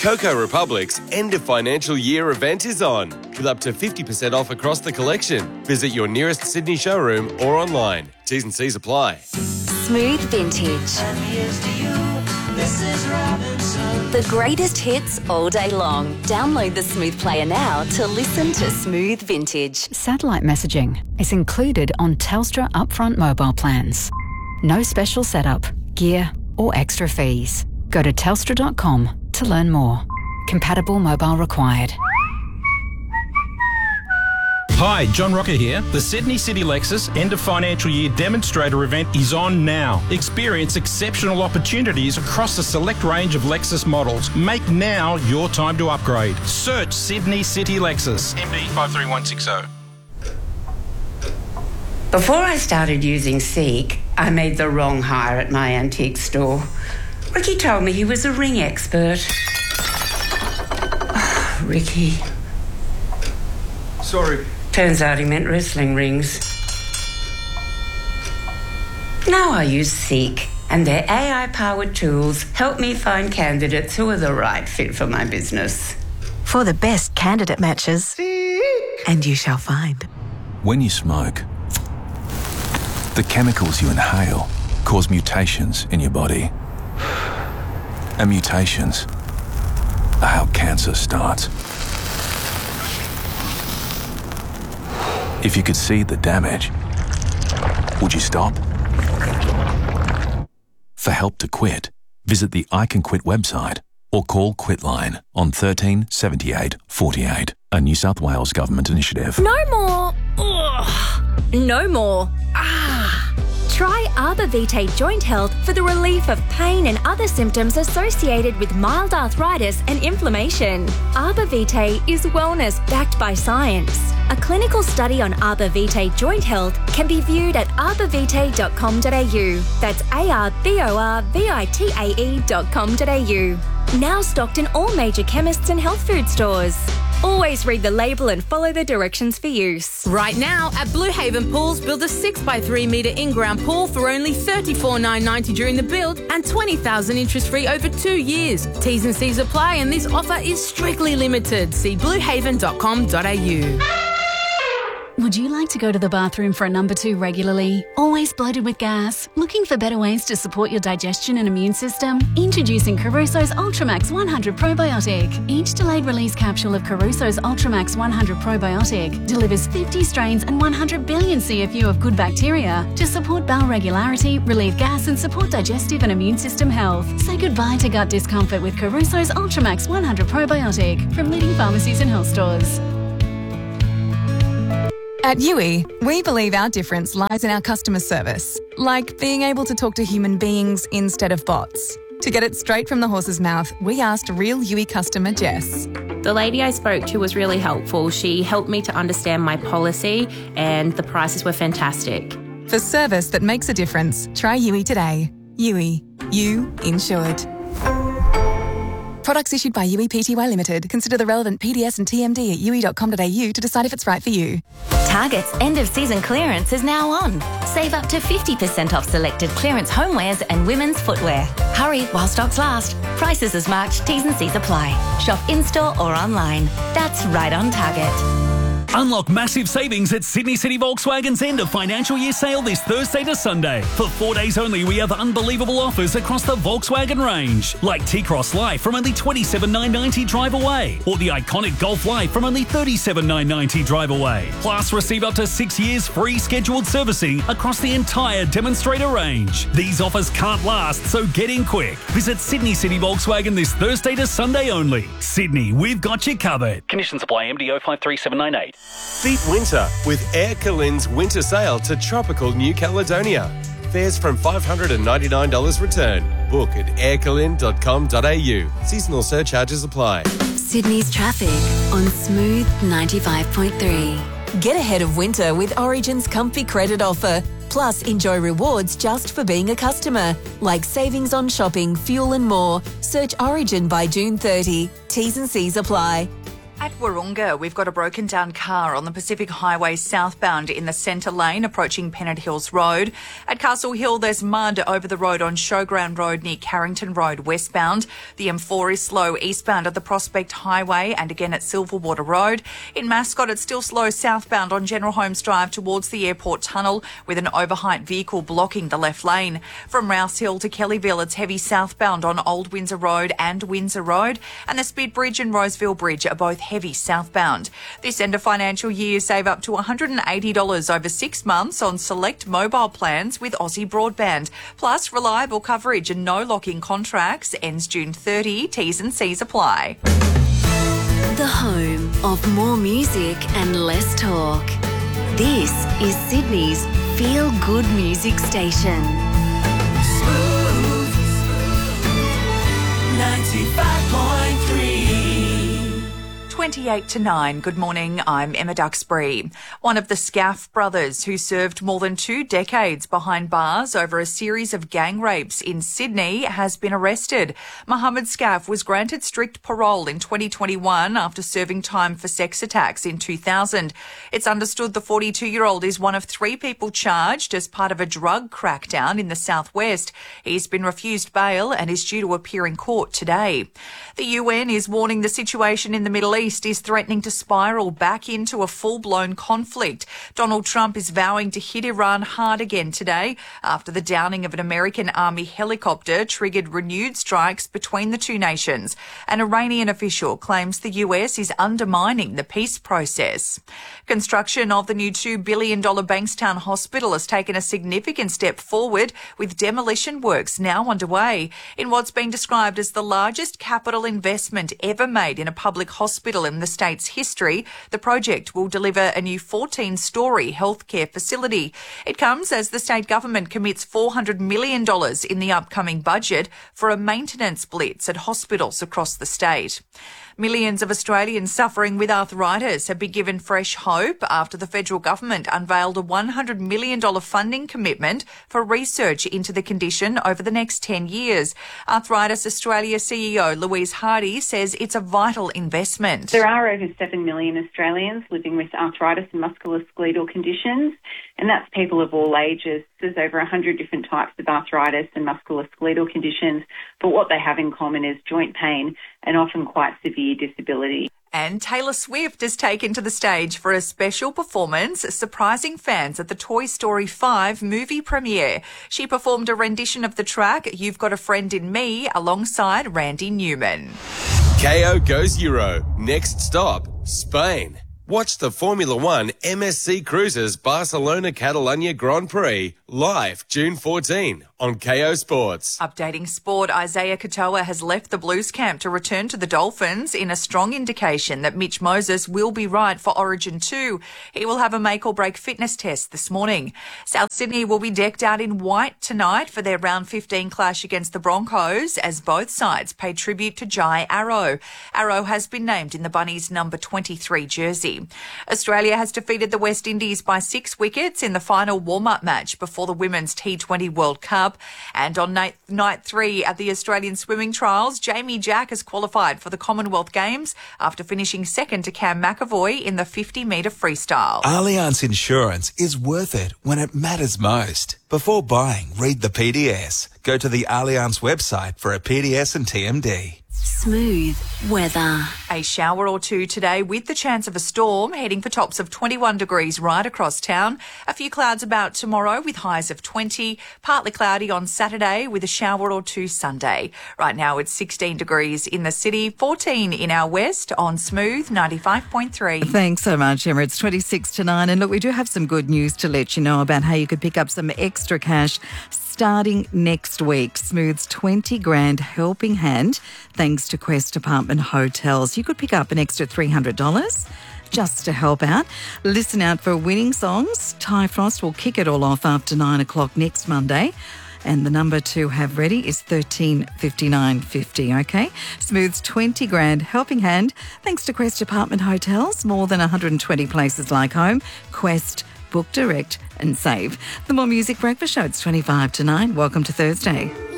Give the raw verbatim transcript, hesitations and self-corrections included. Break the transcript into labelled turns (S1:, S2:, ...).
S1: Coco Republic's end of financial year event is on, with up to fifty percent off across the collection. Visit your nearest Sydney showroom or online. T's and C's apply.
S2: Smooth Vintage.
S3: And here's to you, Missus Robinson.
S2: The greatest hits all day long. Download the Smooth Player now to listen to Smooth Vintage.
S4: Satellite messaging is included on Telstra upfront mobile plans. No special setup, gear or extra fees. Go to telstra dot com to learn more. Compatible mobile required.
S5: Hi, John Rocker here. The Sydney City Lexus end of financial year demonstrator event is on now. Experience exceptional opportunities across a select range of Lexus models. Make now your time to upgrade. Search Sydney City Lexus. M D five three one six zero.
S6: Before I started using Seek, I made the wrong hire at my antique store. Ricky told me he was a ring expert. Oh, Ricky.
S7: Sorry.
S6: Turns out he meant wrestling rings. Now I use Seek, and their A I-powered tools help me find candidates who are the right fit for my business.
S8: For the best candidate matches, Seek. And you shall find.
S9: When you smoke, the chemicals you inhale cause mutations in your body. And mutations are how cancer starts. If you could see the damage, would you stop? For help to quit, visit the I Can Quit website or call Quitline on thirteen seventy-eight forty-eight, a New South Wales government initiative.
S10: No more. Ugh. No more. Ah. Try Arbor Vitae Joint Health for the relief of pain and other symptoms associated with mild arthritis and inflammation. Arbor Vitae is wellness backed by science. A clinical study on Arbor Vitae Joint Health can be viewed at arbor vitae dot com dot a u. That's A R B O R V I T A E dot com dot a u. Now stocked in all major chemists and health food stores. Always read the label and follow the directions for use.
S11: Right now at Blue Haven Pools, build a six by three metre in-ground pool for only thirty-four thousand nine hundred ninety dollars during the build and twenty thousand dollars interest-free over two years. T's and C's apply and this offer is strictly limited. See blue haven dot com dot a u.
S12: Would you like to go to the bathroom for a number two regularly? Always bloated with gas? Looking for better ways to support your digestion and immune system? Introducing Caruso's Ultramax one hundred Probiotic. Each delayed release capsule of Caruso's Ultramax one hundred Probiotic delivers fifty strains and one hundred billion C F U of good bacteria to support bowel regularity, relieve gas and support digestive and immune system health. Say goodbye to gut discomfort with Caruso's Ultramax one hundred Probiotic from leading pharmacies and health stores.
S13: At U I, we believe our difference lies in our customer service, like being able to talk to human beings instead of bots. To get it straight from the horse's mouth, we asked real U I customer Jess.
S14: The lady I spoke to was really helpful. She helped me to understand my policy and the prices were fantastic.
S13: For service that makes a difference, try U I today. U I. You insured. Products issued by U I P T Y Limited. Consider the relevant P D S and T M D at u i dot com dot a u to decide if it's right for you.
S2: Target's end of season clearance is now on. Save up to fifty percent off selected clearance homewares and women's footwear. Hurry while stocks last. Prices as marked, T's and C's apply. Shop in-store or online. That's right on Target.
S15: Unlock massive savings at Sydney City Volkswagen's end of financial year sale this Thursday to Sunday. For four days only, we have unbelievable offers across the Volkswagen range, like T-Cross Life from only twenty-seven thousand nine hundred ninety drive away, or the iconic Golf Life from only thirty-seven thousand nine hundred ninety drive away. Plus, receive up to six years free scheduled servicing across the entire demonstrator range. These offers can't last, so get in quick. Visit Sydney City Volkswagen this Thursday to Sunday only. Sydney, we've got you covered.
S16: Conditions apply. M D O five three seven nine eight.
S1: Beat winter with Air Calin's winter sale to tropical New Caledonia. Fares from five hundred ninety-nine dollars return. Book at air calin dot com dot a u. Seasonal surcharges apply.
S2: Sydney's traffic on Smooth ninety-five point three. Get ahead of winter with Origin's comfy credit offer. Plus, enjoy rewards just for being a customer, like savings on shopping, fuel and more. Search Origin by June thirtieth. T's and C's apply.
S7: At Wahroonga, we've got a broken down car on the Pacific Highway southbound in the centre lane approaching Pennant Hills Road. At Castle Hill, there's mud over the road on Showground Road near Carrington Road westbound. The M four is slow eastbound at the Prospect Highway and again at Silverwater Road. In Mascot, it's still slow southbound on General Holmes Drive towards the airport tunnel with an overheight vehicle blocking the left lane. From Rouse Hill to Kellyville, it's heavy southbound on Old Windsor Road and Windsor Road. And the Speed Bridge and Roseville Bridge are both heavy southbound. This end of financial year, save up to one hundred eighty dollars over six months on select mobile plans with Aussie Broadband. Plus, reliable coverage and no lock-in contracts. Ends June thirtieth. T's and C's apply.
S17: The home of more music and less talk. This is Sydney's feel-good music station.
S3: Smooth ninety-five point three.
S7: twenty-eight to nine. Good morning, I'm Emma Duxbury. One of the Scaff brothers who served more than two decades behind bars over a series of gang rapes in Sydney has been arrested. Mohammed Scaff was granted strict parole in twenty twenty-one after serving time for sex attacks in two thousand. It's understood the forty-two-year-old is one of three people charged as part of a drug crackdown in the southwest. He's been refused bail and is due to appear in court today. The U N is warning the situation in the Middle East is threatening to spiral back into a full-blown conflict. Donald Trump is vowing to hit Iran hard again today after the downing of an American Army helicopter triggered renewed strikes between the two nations. An Iranian official claims the U S is undermining the peace process. Construction of the new two billion dollars Bankstown Hospital has taken a significant step forward, with demolition works now underway in what's been described as the largest capital investment ever made in a public hospital in the state's history. The project will deliver a new fourteen-storey healthcare facility. It comes as the state government commits four hundred million dollars in the upcoming budget for a maintenance blitz at hospitals across the state. Millions of Australians suffering with arthritis have been given fresh hope after the federal government unveiled a one hundred million dollars funding commitment for research into the condition over the next ten years. Arthritis Australia C E O Louise Hardy says it's a vital investment.
S18: There are over seven million Australians living with arthritis and musculoskeletal conditions, and that's people of all ages. There's over one hundred different types of arthritis and musculoskeletal conditions, but what they have in common is joint pain and often quite severe disability.
S7: And Taylor Swift has taken to the stage for a special performance, surprising fans at the Toy Story five movie premiere. She performed a rendition of the track You've Got a Friend in Me alongside Randy Newman.
S1: K O goes Euro. Next stop, Spain. Watch the Formula One M S C Cruises Barcelona-Catalunya Grand Prix live June fourteenth on K O Sports.
S7: Updating sport, Isaiah Katoa has left the Blues camp to return to the Dolphins in a strong indication that Mitch Moses will be right for Origin two. He will have a make-or-break fitness test this morning. South Sydney will be decked out in white tonight for their round fifteen clash against the Broncos as both sides pay tribute to Jai Arrow. Arrow has been named in the Bunnies' number twenty-three jersey. Australia has defeated the West Indies by six wickets in the final warm-up match before the Women's T twenty World Cup. And on night, night three at the Australian swimming trials, Jamie Jack has qualified for the Commonwealth Games after finishing second to Cam McAvoy in the fifty metre freestyle.
S19: Allianz Insurance is worth it when it matters most. Before buying, read the P D S. Go to the Allianz website for a P D S and T M D.
S17: Smooth weather.
S7: A shower or two today with the chance of a storm, heading for tops of twenty-one degrees right across town. A few clouds about tomorrow with highs of twenty. Partly cloudy on Saturday with a shower or two Sunday. Right now it's sixteen degrees in the city, fourteen in our west on Smooth ninety-five point three.
S20: Thanks so much, Emma. It's twenty-six to nine. And look, we do have some good news to let you know about how you could pick up some extra cash starting next week. Smooth's twenty grand helping hand, thanks to Quest Apartment Hotels. You could pick up an extra three hundred dollars just to help out. Listen out for winning songs. Ty Frost will kick it all off after nine o'clock next Monday. And the number to have ready is thirteen fifty-nine fifty, okay? Smooth's twenty grand helping hand, thanks to Quest Apartment Hotels. More than one hundred twenty places like home. Quest, book direct and save. The More Music Breakfast Show, it's twenty-five to nine. Welcome to Thursday.